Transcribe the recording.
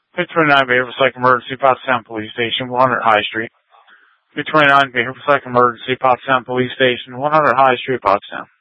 229 Behavioral Psych Emergency, Pottstown Police Station, 100 High Street. 229 Behavioral Psych Emergency, Pottstown Police Station, 100 High Street, Pottstown.